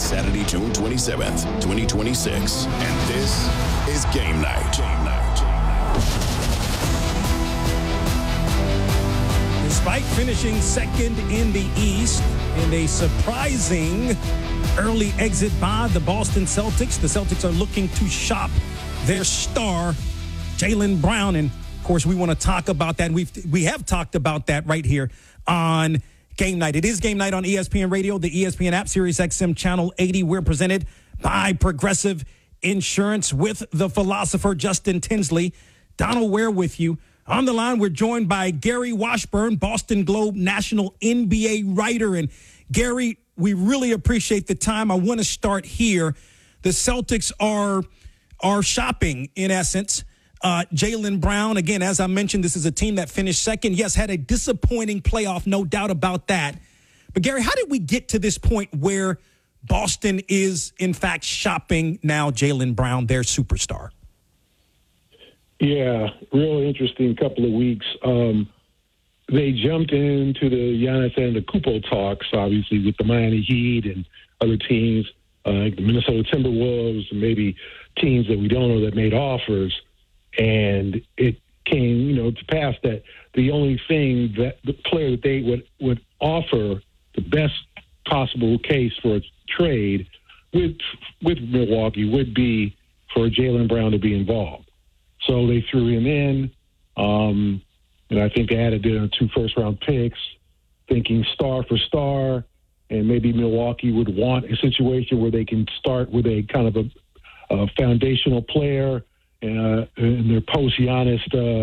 Saturday, June 27th, 2026. And this is Game Night. Despite finishing second in the East and a surprising early exit by the Boston Celtics, the Celtics are looking to shop their star, Jaylen Brown. And, of course, we want to talk about that. We have talked about that right here on Game Night. It is Game Night on ESPN Radio, the ESPN app, Sirius XM Channel 80. We're presented by Progressive Insurance with the philosopher Justin Tinsley. Donald Ware with you. On the line, we're joined by Gary Washburn, Boston Globe national NBA writer. And Gary, we really appreciate the time. I want to start here. The Celtics are shopping, in essence, Jaylen Brown. Again, as I mentioned, this is a team that finished second. Yes, had a disappointing playoff, no doubt about that. But Gary, how did we get to this point where Boston is, in fact, shopping now Jaylen Brown, their superstar? Yeah, real interesting couple of weeks. They jumped into the Giannis Antetokounmpo talks, obviously, with the Miami Heat and other teams, like the Minnesota Timberwolves, and maybe teams that we don't know that made offers. And it came, to pass that the only thing that the player that they would offer the best possible case for a trade with Milwaukee would be for Jaylen Brown to be involved. So they threw him in, and I think they added 2 first-round picks, thinking star for star, and maybe Milwaukee would want a situation where they can start with a kind of a foundational player in their post-Giannis,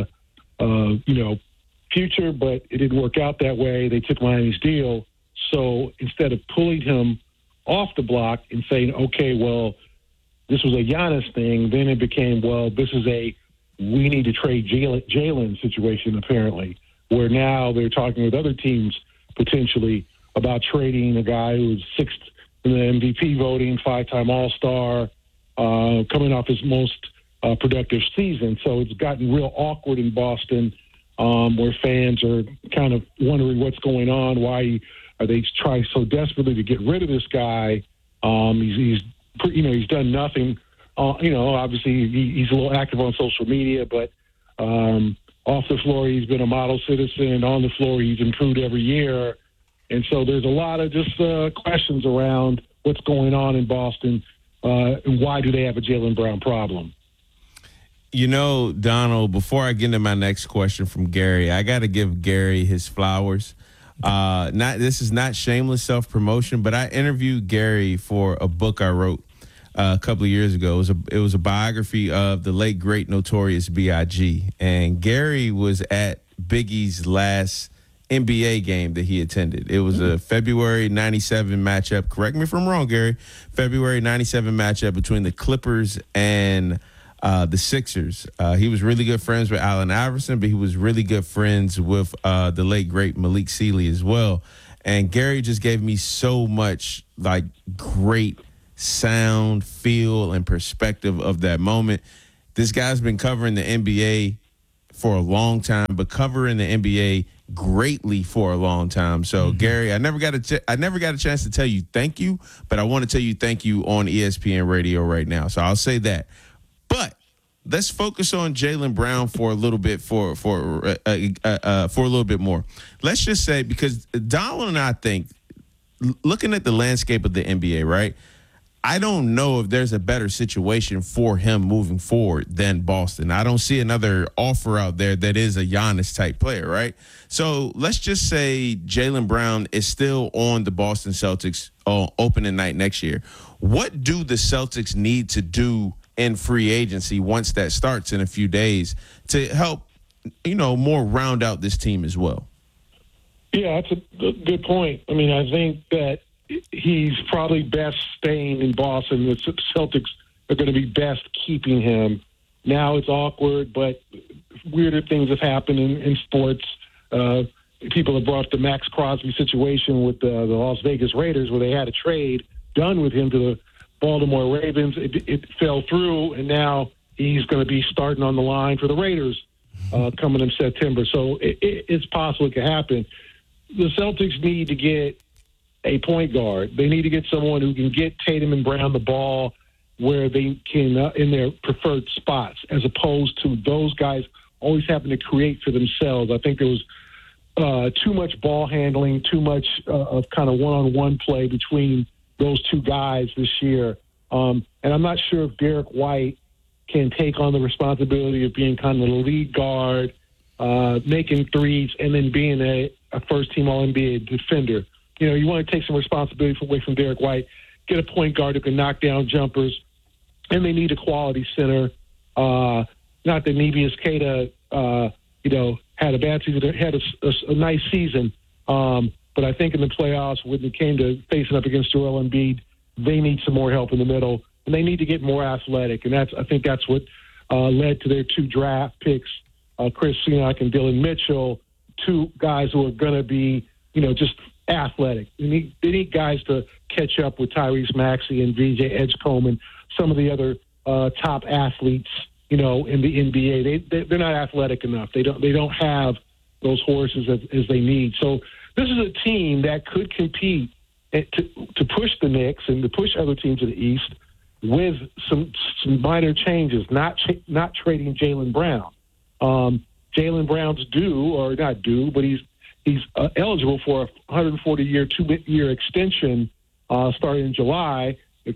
future, but it didn't work out that way. They took Miami's deal. So instead of pulling him off the block and saying, okay, well, this was a Giannis thing, then it became, well, this is we need to trade Jaylen situation, apparently, where now they're talking with other teams potentially about trading a guy who's 6th in the MVP voting, 5-time All-Star, coming off his most productive season. So it's gotten real awkward in Boston, where fans are kind of wondering what's going on. Why are they trying so desperately to get rid of this guy? He's done nothing. Obviously he's a little active on social media, but off the floor he's been a model citizen. On the floor he's improved every year. And so there's a lot of just questions around what's going on in Boston and why do they have a Jaylen Brown problem. Donald, before I get into my next question from Gary, I got to give Gary his flowers. This is not shameless self-promotion, but I interviewed Gary for a book I wrote a couple of years ago. It was a biography of the late, great, notorious B.I.G. And Gary was at Biggie's last NBA game that he attended. It was a February 97 matchup. Correct me if I'm wrong, Gary. February 97 matchup between the Clippers and the Sixers. He was really good friends with Allen Iverson, but he was really good friends with the late, great Malik Sealy as well. And Gary just gave me so much great sound, feel, and perspective of that moment. This guy's been covering the NBA for a long time, but covering the NBA greatly for a long time. So, Gary, I never got a chance to tell you thank you, but I want to tell you thank you on ESPN Radio right now. So I'll say that. But let's focus on Jaylen Brown for a little bit for a little bit more. Let's just say, because Donald and I think, looking at the landscape of the NBA, right? I don't know if there's a better situation for him moving forward than Boston. I don't see another offer out there that is a Giannis type player, right? So let's just say Jaylen Brown is still on the Boston Celtics opening night next year. What do the Celtics need to do in free agency once that starts in a few days to help, more round out this team as well? Yeah, that's a good point. I mean, I think that he's probably best staying in Boston. The Celtics are going to be best keeping him. Now it's awkward, but weirder things have happened in sports. People have brought the Max Crosby situation with the Las Vegas Raiders, where they had a trade done with him to the Baltimore Ravens. It fell through, and now he's going to be starting on the line for the Raiders coming in September. So it's possible it could happen. The Celtics need to get a point guard. They need to get someone who can get Tatum and Brown the ball where they can in their preferred spots, as opposed to those guys always having to create for themselves. I think there was too much ball handling, too much of kind of one-on-one play between those two guys this year. And I'm not sure if Derek White can take on the responsibility of being kind of the lead guard, making threes, and then being a first-team All-NBA defender. You know, you want to take some responsibility away from Derek White, get a point guard who can knock down jumpers, and they need a quality center. Not that Nebius Keita, had a bad season, had a nice season. But I think in the playoffs, when it came to facing up against Joel Embiid, they need some more help in the middle, and they need to get more athletic. And I think that's what led to their two draft picks, Chris Siak and Dylan Mitchell, two guys who are going to be, just athletic. They need guys to catch up with Tyrese Maxey and VJ Edgecombe and some of the other top athletes, in the NBA. They're not athletic enough. They don't have those horses as they need. So this is a team that could compete to push the Knicks and to push other teams in the East with some minor changes, not trading Jaylen Brown. Jaylen Brown's due, or not due, but he's eligible for a 140-year, 2-year extension starting in July. If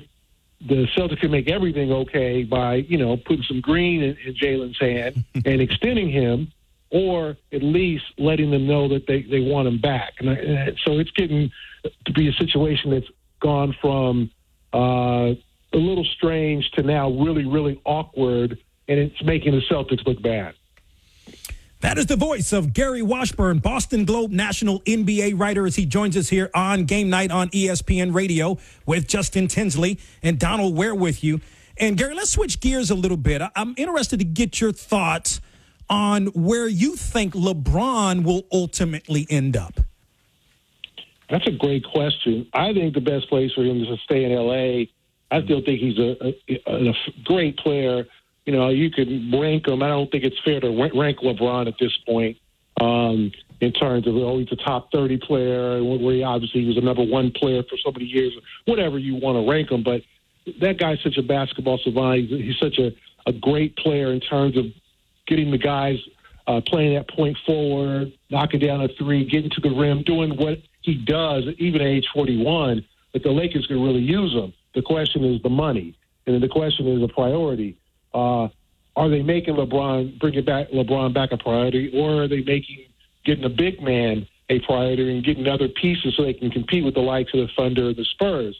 the Celtics can make everything okay by, putting some green in Jaylen's hand and extending him, or at least letting them know that they want him back. And so it's getting to be a situation that's gone from a little strange to now really, really awkward, and it's making the Celtics look bad. That is the voice of Gary Washburn, Boston Globe national NBA writer, as he joins us here on Game Night on ESPN Radio with Justin Tinsley and Donald Ware with you. And, Gary, let's switch gears a little bit. I'm interested to get your thoughts on where you think LeBron will ultimately end up. That's a great question. I think the best place for him is to stay in L.A. I still think he's a great player. You could rank him. I don't think it's fair to rank LeBron at this point in terms of, he's a top 30 player, where he obviously was a number one player for so many years, whatever you want to rank him. But that guy's such a basketball savant. He's such a great player in terms of getting the guys playing that point forward, knocking down a three, getting to the rim, doing what he does, even at age 41, that the Lakers can really use him. The question is the money, and then the question is a priority. Are they making bringing back LeBron back a priority, or are they getting a big man a priority and getting other pieces so they can compete with the likes of the Thunder or the Spurs?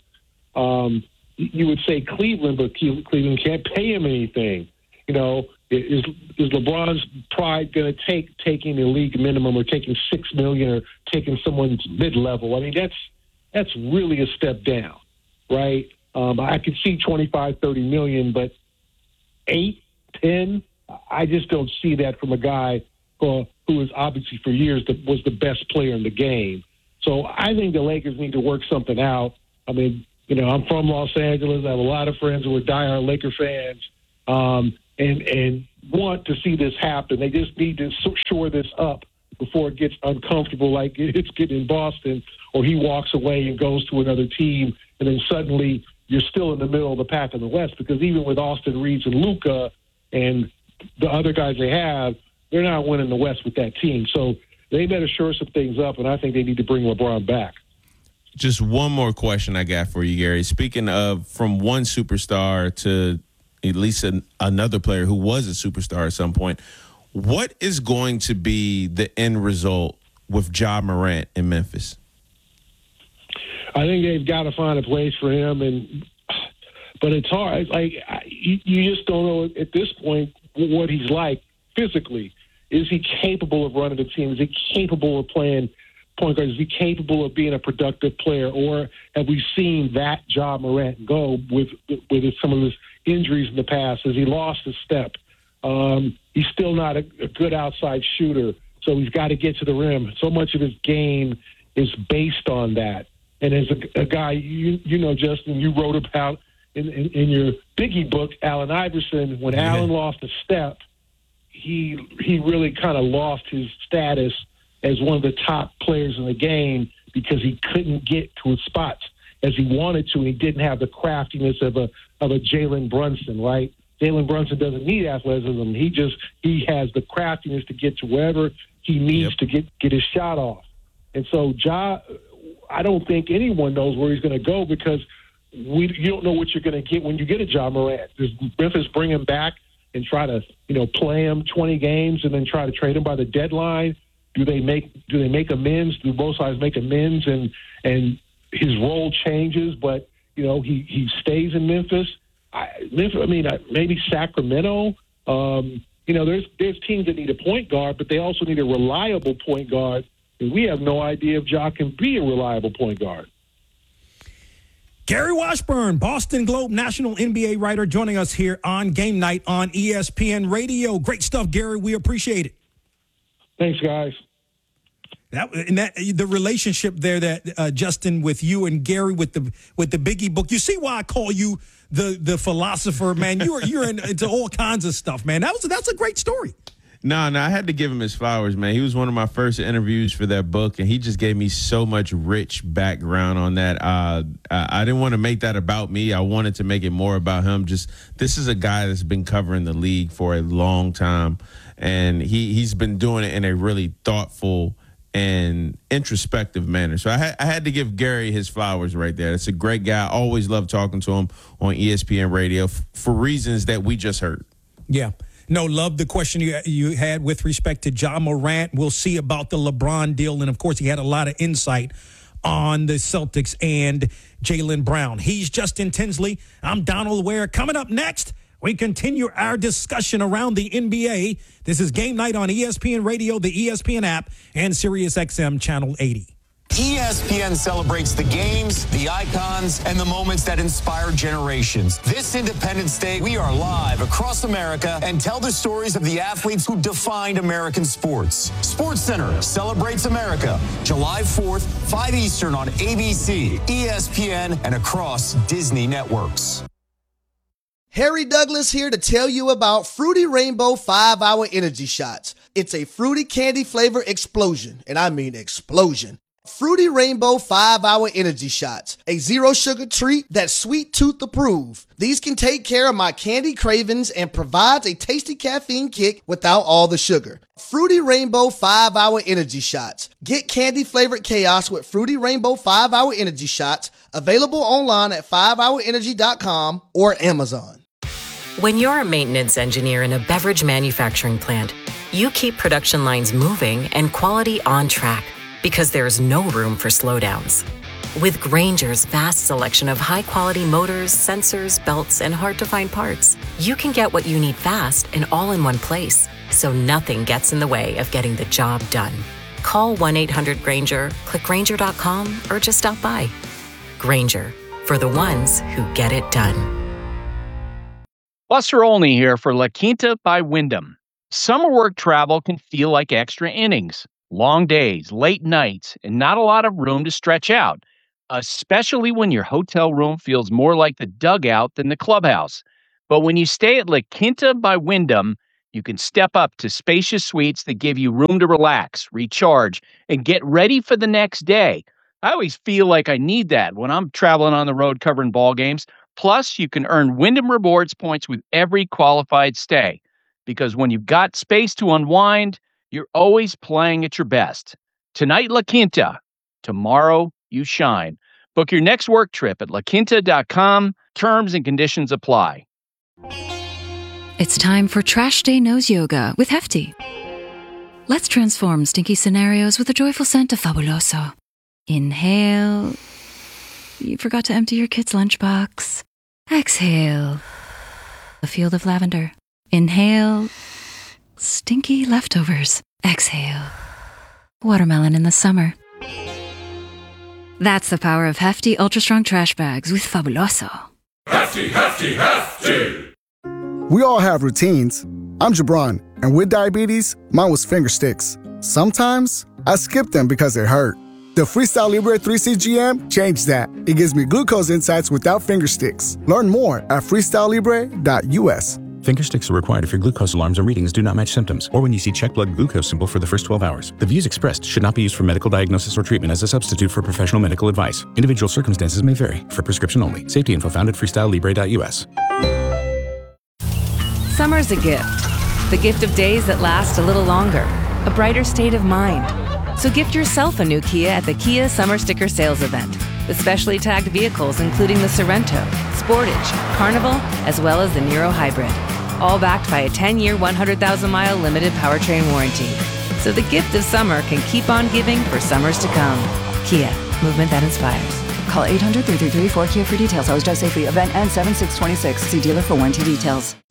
You would say Cleveland, but Cleveland can't pay him anything. Is LeBron's pride going to take taking the league minimum, or taking $6 million, or taking someone's mid-level? I mean, that's really a step down, right? I could see 25, 30 million, but 8, 10, I just don't see that from a guy who is obviously for years was the best player in the game. So I think the Lakers need to work something out. I mean, I'm from Los Angeles. I have a lot of friends who are diehard Laker fans, and want to see this happen. They just need to shore this up before it gets uncomfortable, like it's getting in Boston, or he walks away and goes to another team, and then suddenly you're still in the middle of the pack in the West, because even with Austin Reeves and Luka and the other guys they have, they're not winning the West with that team. So they better shore some things up, and I think they need to bring LeBron back. Just one more question I got for you, Gary. Speaking of from one superstar to at least another player who was a superstar at some point, what is going to be the end result with Ja Morant in Memphis? I think they've got to find a place for him, but it's hard. You just don't know at this point what he's like physically. Is he capable of running the team? Is he capable of playing point guard? Is he capable of being a productive player? Or have we seen that Ja Morant go with some of his injuries in the past? Has he lost his step? He's still not a good outside shooter, so he's got to get to the rim. So much of his game is based on that. And as a guy, Justin, you wrote about in your Biggie book, Allen Iverson, when Allen lost a step, he really kind of lost his status as one of the top players in the game because he couldn't get to his spots as he wanted to. And he didn't have the craftiness of a Jalen Brunson, right? Jalen Brunson doesn't need athleticism. He has the craftiness to get to wherever he needs to get his shot off. And so I don't think anyone knows where he's going to go because you don't know what you're going to get when you get a Ja Morant. Does Memphis bring him back and try to play him 20 games and then try to trade him by the deadline? Do they make amends? Do both sides make amends and his role changes, but he stays in Memphis? Maybe Sacramento. There's teams that need a point guard, but they also need a reliable point guard. And we have no idea if Ja can be a reliable point guard. Gary Washburn, Boston Globe national NBA writer, joining us here on Game Night on ESPN Radio. Great stuff, Gary. We appreciate it. Thanks, guys. The relationship there that Justin with you and Gary with the Biggie book. You see why I call you the philosopher, man. You're into all kinds of stuff, man. That's a great story. No, I had to give him his flowers, man. He was one of my first interviews for that book, and he just gave me so much rich background on that. I didn't want to make that about me. I wanted to make it more about him. This is a guy that's been covering the league for a long time, and he's been doing it in a really thoughtful and introspective manner. So I had to give Gary his flowers right there. It's a great guy. I always love talking to him on ESPN Radio for reasons that we just heard. Yeah. No, love the question you had with respect to Ja Morant. We'll see about the LeBron deal. And, of course, he had a lot of insight on the Celtics and Jaylen Brown. He's Justin Tinsley. I'm Donald Ware. Coming up next, we continue our discussion around the NBA. This is Game Night on ESPN Radio, the ESPN app, and SiriusXM Channel 80. ESPN celebrates the games, the icons, and the moments that inspire generations. This Independence Day, we are live across America and tell the stories of the athletes who defined American sports. SportsCenter celebrates America, July 4th, 5 Eastern on ABC, ESPN, and across Disney networks. Harry Douglas here to tell you about Fruity Rainbow 5-Hour Energy Shots. It's a fruity candy flavor explosion, and I mean explosion. Fruity Rainbow 5-Hour Energy Shots, a zero-sugar treat that's sweet tooth approved. These can take care of my candy cravings and provides a tasty caffeine kick without all the sugar. Fruity Rainbow 5-Hour Energy Shots. Get candy-flavored chaos with Fruity Rainbow 5-Hour Energy Shots, available online at 5hourenergy.com or Amazon. When you're a maintenance engineer in a beverage manufacturing plant, you keep production lines moving and quality on track, because there's no room for slowdowns. With Grainger's vast selection of high-quality motors, sensors, belts, and hard-to-find parts, you can get what you need fast and all in one place, so nothing gets in the way of getting the job done. Call 1-800-GRAINGER, click Grainger.com, or just stop by. Grainger, for the ones who get it done. Buster Olney here for La Quinta by Wyndham. Summer work travel can feel like extra innings. Long days, late nights, and not a lot of room to stretch out, especially when your hotel room feels more like the dugout than the clubhouse. But when you stay at La Quinta by Wyndham, you can step up to spacious suites that give you room to relax, recharge, and get ready for the next day. I always feel like I need that when I'm traveling on the road covering ball games. Plus, you can earn Wyndham Rewards points with every qualified stay. Because when you've got space to unwind, you're always playing at your best. Tonight, La Quinta. Tomorrow, you shine. Book your next work trip at laquinta.com. Terms and conditions apply. It's time for Trash Day Nose Yoga with Hefty. Let's transform stinky scenarios with a joyful scent of Fabuloso. Inhale. You forgot to empty your kid's lunchbox. Exhale. A field of lavender. Inhale. Stinky leftovers. Exhale. Watermelon in the summer. That's the power of Hefty Ultra Strong Trash Bags with Fabuloso. Hefty, hefty, hefty. We all have routines. I'm Jabron, and with diabetes, mine was finger sticks. Sometimes, I skip them because it hurt. The Freestyle Libre 3CGM changed that. It gives me glucose insights without finger sticks. Learn more at freestylelibre.us. Finger sticks are required if your glucose alarms or readings do not match symptoms, or when you see check blood glucose symbol for the first 12 hours. The views expressed should not be used for medical diagnosis or treatment as a substitute for professional medical advice. Individual circumstances may vary. For prescription only. Safety info found at freestylelibre.us. Summer's a gift. The gift of days that last a little longer. A brighter state of mind. So gift yourself a new Kia at the Kia Summer Sticker Sales Event. With specially tagged vehicles including the Sorento, Sportage, Carnival, as well as the Niro Hybrid. All backed by a 10-year, 100,000-mile limited powertrain warranty. So the gift of summer can keep on giving for summers to come. Kia, movement that inspires. Call 800-333-4KIA for details. Always drive safely. Event ends 7/6/26. See dealer for warranty details.